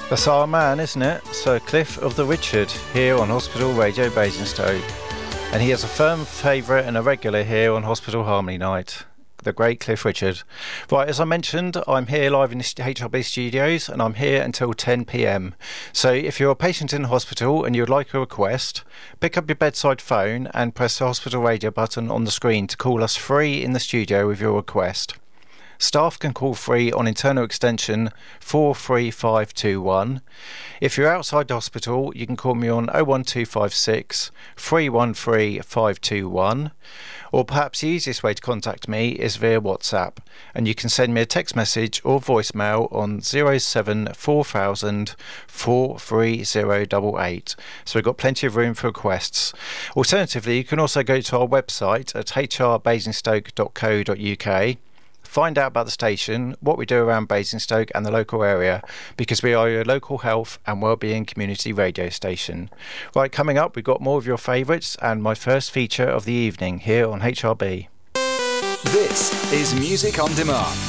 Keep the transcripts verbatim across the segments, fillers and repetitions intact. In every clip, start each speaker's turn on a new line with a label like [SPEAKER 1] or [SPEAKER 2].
[SPEAKER 1] That's our man, isn't it? Sir Cliff of the Richard, here on Hospital Radio Basingstoke. And he is a firm favourite and a regular here on Hospital Harmony Night. The great Cliff Richard. Right, as I mentioned, I'm here live in the H R B studios and I'm here until ten p m. So if you're a patient in the hospital and you'd like a request, pick up your bedside phone and press the hospital radio button on the screen to call us free in the studio with your request. Staff can call free on internal extension four three five two one. If you're outside the hospital, you can call me on oh one two five six, three one three, five two one. Or perhaps the easiest way to contact me is via WhatsApp, and you can send me a text message or voicemail on zero seven four thousand, four three zero eight eight. So we've got plenty of room for requests. Alternatively, you can also go to our website at h r basingstoke dot co dot u k. Find out about the station, what we do around Basingstoke and the local area, because we are your local health and wellbeing community radio station. Right, coming up, we've got more of your favourites and my first feature of the evening here on H R B.
[SPEAKER 2] This is Music on Demand.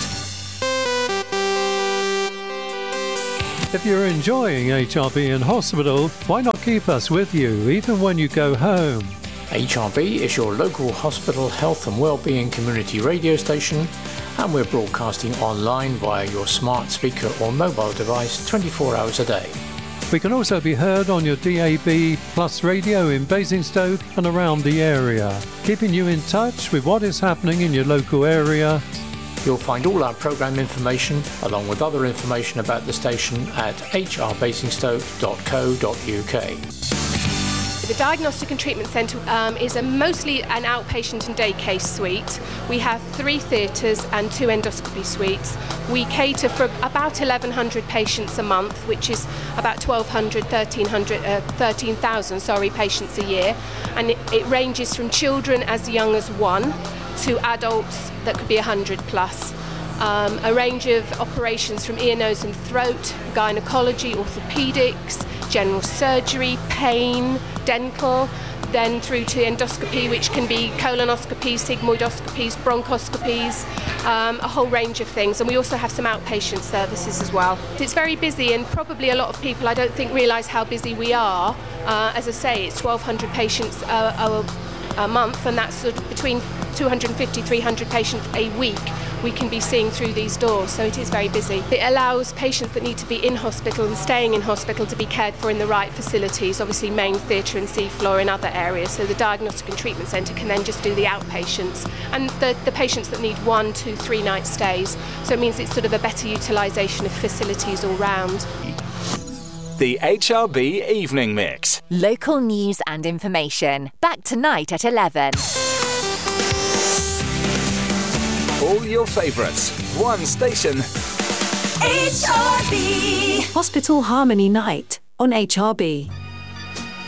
[SPEAKER 3] If you're enjoying H R B in hospital, why not keep us with you even when you go home?
[SPEAKER 4] H R B is your local hospital health and wellbeing community radio station, and we're broadcasting online via your smart speaker or mobile device twenty-four hours a day.
[SPEAKER 3] We can also be heard on your D A B Plus radio in Basingstoke and around the area, keeping you in touch with what is happening in your local area.
[SPEAKER 4] You'll find all our programme information, along with other information about the station, at h r basingstoke dot co dot u k.
[SPEAKER 5] The Diagnostic and Treatment Centre um, is a mostly an outpatient and day case suite. We have three theatres and two endoscopy suites. We cater for about eleven hundred patients a month, which is about twelve hundred, thirteen hundred, uh, thirteen thousand sorry, patients a year. And it, it ranges from children as young as one to adults that could be one hundred plus. Um, a range of operations from ear, nose and throat, gynecology, orthopaedics, general surgery, pain, dental, then through to endoscopy, which can be colonoscopies, sigmoidoscopies, bronchoscopies, um, a whole range of things. And we also have some outpatient services as well. It's very busy, and probably a lot of people, I don't think, realise how busy we are. Uh, as I say, it's twelve hundred patients a, a, a month, and that's sort of between two hundred fifty, three hundred patients a week we can be seeing through these doors, so it is very busy. It allows patients that need to be in hospital and staying in hospital to be cared for in the right facilities, obviously main theatre and seafloor in other areas, so the Diagnostic and Treatment Centre can then just do the outpatients, and the, the patients that need one, two, three night stays, so it means it's sort of a better utilisation of facilities all round.
[SPEAKER 2] The H R B Evening Mix.
[SPEAKER 6] Local news and information. Back tonight at eleven.
[SPEAKER 2] All your favourites. One station.
[SPEAKER 7] H R B. Hospital Harmony Night on H R B.